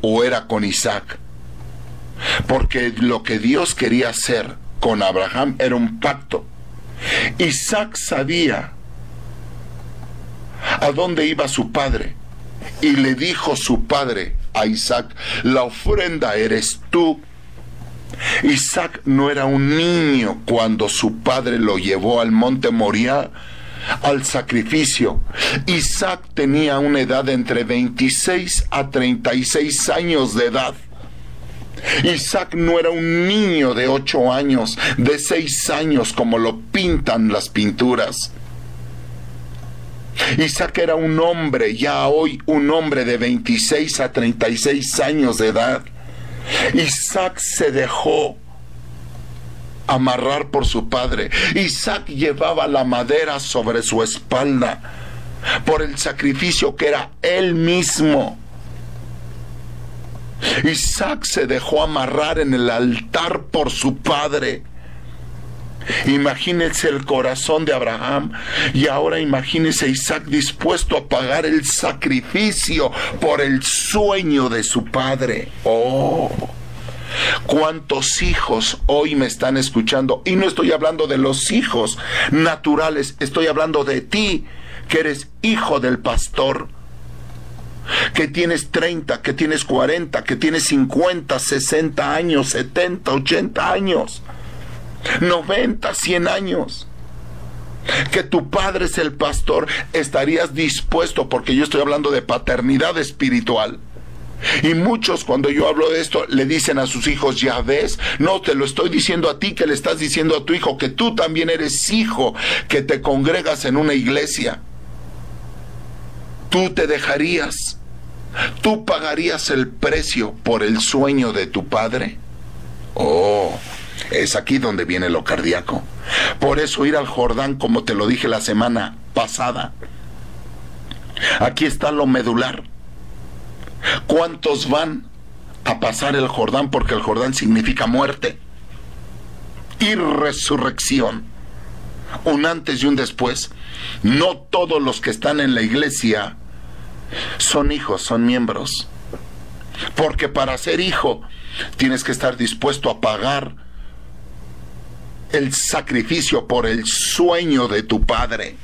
o era con Isaac? Porque lo que Dios quería hacer con Abraham era un pacto. Isaac sabía a dónde iba su padre, y le dijo su padre a Isaac: la ofrenda eres tú. Isaac no era un niño cuando su padre lo llevó al monte Moriah al sacrificio. Isaac tenía una edad de entre 26 a 36 años de edad. Isaac no era un niño de 8 años, de 6 años, como lo pintan las pinturas. Isaac era un hombre, ya hoy un hombre de 26 a 36 años de edad. Isaac se dejó amarrar por su padre. Isaac llevaba la madera sobre su espalda por el sacrificio que era él mismo. Isaac se dejó amarrar en el altar por su padre. Imagínense el corazón de Abraham, y ahora imagínense Isaac dispuesto a pagar el sacrificio por el sueño de su padre. Oh, ¿cuántos hijos hoy me están escuchando? Y no estoy hablando de los hijos naturales, estoy hablando de ti, que eres hijo del pastor, que tienes 30, que tienes 40, que tienes 50, 60 años, 70, 80 años, 90, 100 años, que tu padre es el pastor. ¿Estarías dispuesto? Porque yo estoy hablando de paternidad espiritual. Y muchos, cuando yo hablo de esto, le dicen a sus hijos: ya ves, no te lo estoy diciendo a ti, que le estás diciendo a tu hijo, que tú también eres hijo, que te congregas en una iglesia. ¿Tú te dejarías? ¿Tú pagarías el precio por el sueño de tu padre? Oh, es aquí donde viene lo cardíaco. Por eso ir al Jordán, como te lo dije la semana pasada, aquí está lo medular. ¿Cuántos van a pasar el Jordán? Porque el Jordán significa muerte y resurrección, un antes y un después. No todos los que están en la iglesia son hijos, son miembros, porque para ser hijo tienes que estar dispuesto a pagar el sacrificio por el sueño de tu padre.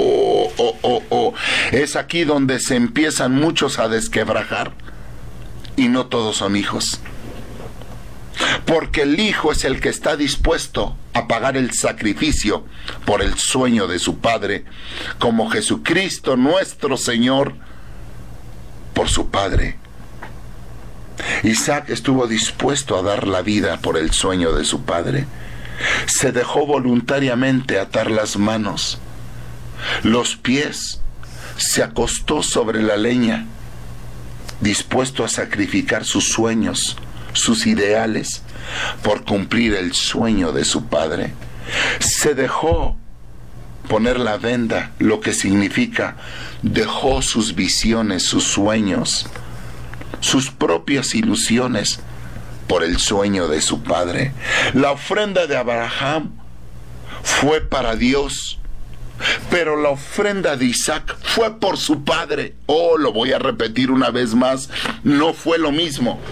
Es aquí donde se empiezan muchos a desquebrajar, y no todos son hijos, porque el hijo es el que está dispuesto a pagar el sacrificio por el sueño de su padre, como Jesucristo nuestro Señor por su padre. Isaac estuvo dispuesto a dar la vida por el sueño de su padre. Se dejó voluntariamente atar las manos, los pies, se acostó sobre la leña, dispuesto a sacrificar sus sueños, sus ideales, por cumplir el sueño de su padre. Se dejó poner la venda, lo que significa, dejó sus visiones, sus sueños, sus propias ilusiones, por el sueño de su padre. La ofrenda de Abraham fue para Dios, pero la ofrenda de Isaac fue por su padre. Oh, lo voy a repetir una vez más, no fue lo mismo.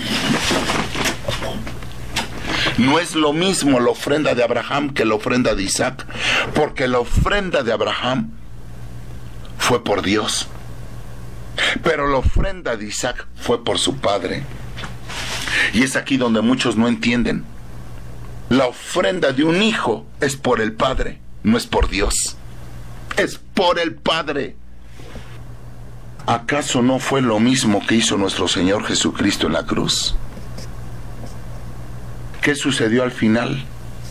No es lo mismo la ofrenda de Abraham que la ofrenda de Isaac, porque la ofrenda de Abraham fue por Dios, pero la ofrenda de Isaac fue por su padre. Y es aquí donde muchos no entienden. La ofrenda de un hijo es por el padre, no es por Dios, es por el padre. ¿Acaso no fue lo mismo que hizo nuestro Señor Jesucristo en la cruz? ¿Qué sucedió al final?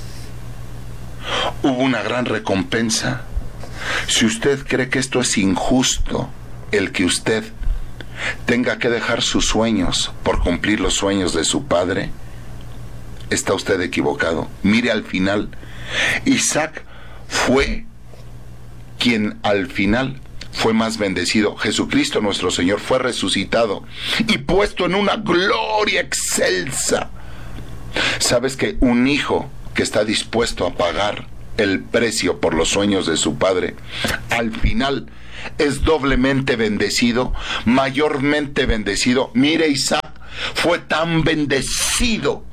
Hubo una gran recompensa. Si usted cree que esto es injusto, el que usted tenga que dejar sus sueños por cumplir los sueños de su padre, está usted equivocado. Mire al final, Isaac fue quien al final fue más bendecido. Jesucristo nuestro Señor fue resucitado y puesto en una gloria excelsa. ¿Sabes que un hijo que está dispuesto a pagar el precio por los sueños de su padre, al final es doblemente bendecido, mayormente bendecido? Mire, Isaac fue tan bendecido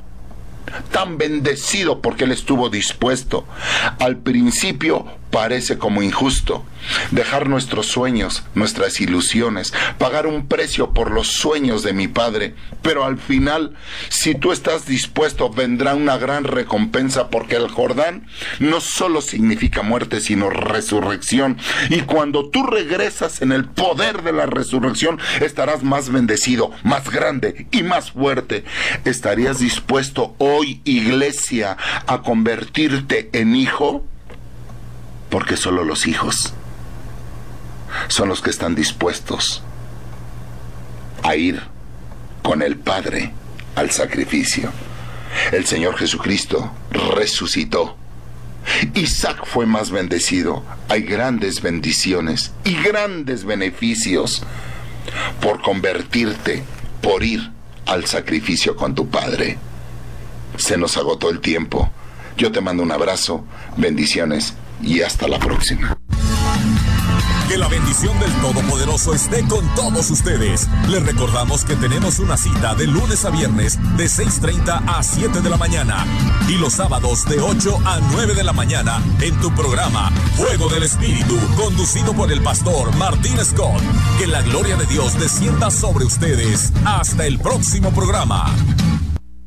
porque él estuvo dispuesto. Al principio parece como injusto dejar nuestros sueños, nuestras ilusiones, pagar un precio por los sueños de mi Padre, pero al final, si tú estás dispuesto, vendrá una gran recompensa, porque el Jordán no solo significa muerte, sino resurrección, y cuando tú regresas en el poder de la resurrección, estarás más bendecido, más grande y más fuerte. ¿Estarías dispuesto hoy, iglesia, a convertirte en hijo? Porque solo los hijos son los que están dispuestos a ir con el Padre al sacrificio. El Señor Jesucristo resucitó. Isaac fue más bendecido. Hay grandes bendiciones y grandes beneficios por convertirte, por ir al sacrificio con tu Padre. Se nos agotó el tiempo. Yo te mando un abrazo, bendiciones y hasta la próxima. Que la bendición del Todopoderoso esté con todos ustedes. Les recordamos que tenemos una cita de lunes a viernes de 6:30 a 7 de la mañana y los sábados de 8 a 9 de la mañana en tu programa Fuego del Espíritu, conducido por el pastor Martín Scott. Que la gloria de Dios descienda sobre ustedes. Hasta el próximo programa.